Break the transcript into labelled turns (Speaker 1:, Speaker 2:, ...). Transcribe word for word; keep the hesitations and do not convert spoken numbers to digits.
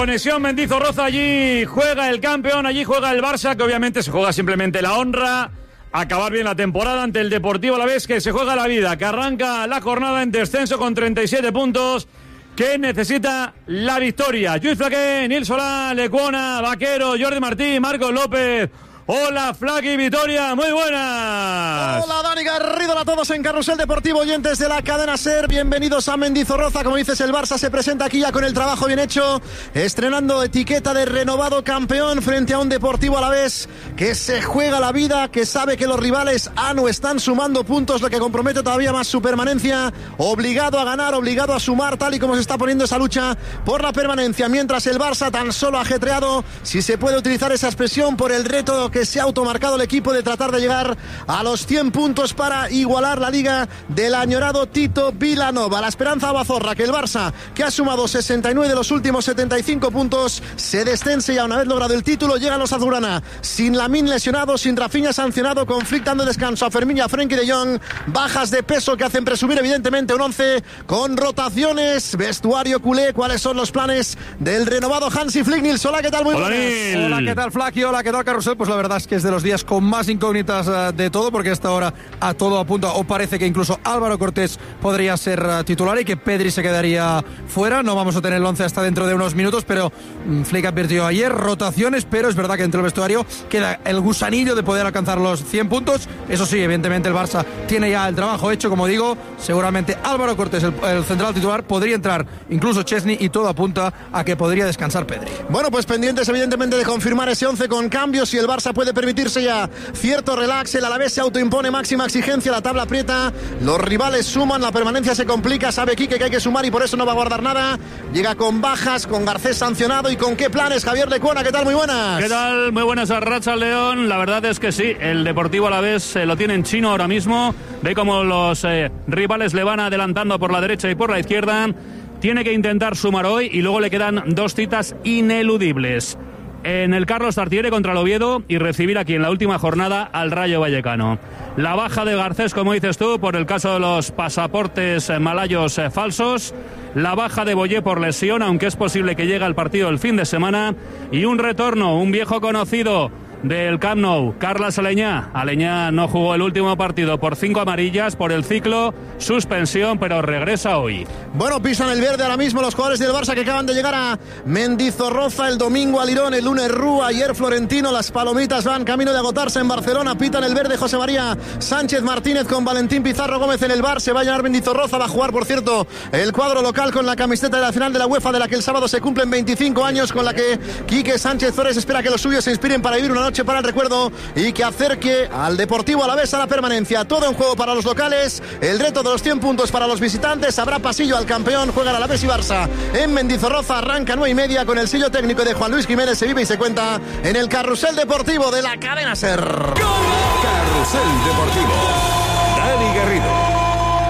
Speaker 1: Conexión Mendizorroza, allí juega el campeón, allí juega el Barça, que obviamente se juega simplemente la honra, acabar bien la temporada ante el Deportivo Alavés, que se juega la vida, que arranca la jornada en descenso con treinta y siete puntos, que necesita la victoria. Lluís Flaqué, Nil Solá, Lecuona, Vaquero, Jordi Martí, Marcos López. Hola, Flaqui, Vitoria, muy buenas.
Speaker 2: Hola, Dani Garrido, a todos en Carrusel Deportivo, oyentes de la cadena SER, bienvenidos a Mendizorroza. Como dices, el Barça se presenta aquí ya con el trabajo bien hecho, estrenando etiqueta de renovado campeón frente a un Deportivo Alavés que se juega la vida, que sabe que los rivales A no están sumando puntos, lo que compromete todavía más su permanencia, obligado a ganar, obligado a sumar, tal y como se está poniendo esa lucha por la permanencia, mientras el Barça tan solo ajetreado, si se puede utilizar esa expresión, por el reto que se ha automarcado el equipo de tratar de llegar a los cien puntos para igualar la liga del añorado Tito Vilanova. La esperanza abazorra que el Barça, que ha sumado sesenta y nueve de los últimos setenta y cinco puntos, se descense ya una vez logrado el título. Llegan los azulgrana sin Lamine lesionado, sin Rafinha sancionado, conflictando descanso a Fermín y a Frenkie de Jong, bajas de peso que hacen presumir evidentemente un once con rotaciones, vestuario culé. ¿Cuáles son los planes del renovado Hansi Flick? Nils Solá, ¿qué tal? Muy
Speaker 1: Hola,
Speaker 2: buenas.
Speaker 1: Nil.
Speaker 3: Hola, ¿qué tal, Flaqui? Hola, ¿qué tal, Carrusel? Pues la verdad es que es de los días con más incógnitas uh, de todo, porque hasta ahora a todo apunta, o parece que incluso Álvaro Cortés podría ser uh, titular y que Pedri se quedaría fuera. No vamos a tener el once hasta dentro de unos minutos, pero um, Flick advirtió ayer rotaciones, pero es verdad que entre el vestuario queda el gusanillo de poder alcanzar los cien puntos. Eso sí, evidentemente el Barça tiene ya el trabajo hecho, como digo. Seguramente Álvaro Cortés, el, el central titular, podría entrar incluso Chesney, y todo apunta a que podría descansar Pedri.
Speaker 2: Bueno, pues pendientes evidentemente de confirmar ese once con cambios, y el Barça puede permitirse ya cierto relax. El Alavés se autoimpone máxima exigencia, la tabla aprieta, los rivales suman, la permanencia se complica, sabe Quique que hay que sumar y por eso no va a guardar nada. Llega con bajas, con Garcés sancionado, y con qué planes. Javier Lecuona, ¿qué tal? Muy buenas.
Speaker 1: ¿Qué tal? Muy buenas a Racha León. La verdad es que sí, el Deportivo Alavés eh, lo tiene en chino ahora mismo. Ve cómo los eh, rivales le van adelantando por la derecha y por la izquierda. Tiene que intentar sumar hoy y luego le quedan dos citas ineludibles. En el Carlos Tartiere contra el Oviedo y recibir aquí en la última jornada al Rayo Vallecano. La baja de Garcés, como dices tú, por el caso de los pasaportes malayos falsos. La baja de Boyé por lesión, aunque es posible que llegue al partido el fin de semana. Y un retorno, un viejo conocido del Camp Nou, Carles Aleñá. Aleñá no jugó el último partido por cinco amarillas, por el ciclo, suspensión, pero regresa hoy.
Speaker 2: Bueno, pisan el verde ahora mismo los jugadores del Barça que acaban de llegar a Mendizorroza. El domingo Alirón, el lunes Rúa, ayer Florentino. Las palomitas van camino de agotarse en Barcelona. Pitan el verde José María Sánchez Martínez con Valentín Pizarro Gómez en el bar. Se va a llenar Mendizorroza, va a jugar, por cierto, el cuadro local con la camiseta de la final de la UEFA, de la que el sábado se cumplen veinticinco años, con la que Quique Sánchez Flores espera que los suyos se inspiren para vivir una noche para el recuerdo y que acerque al Deportivo Alavés a la permanencia. Todo en juego para los locales, el reto de los cien puntos para los visitantes. Habrá pasillo al campeón, juegan Alavés y Barça en Mendizorroza. Arranca nueve y media con el sello técnico de Juan Luis Jiménez. Se vive y se cuenta en el Carrusel Deportivo de la cadena SER.
Speaker 4: Carrusel Deportivo, Dani Garrido.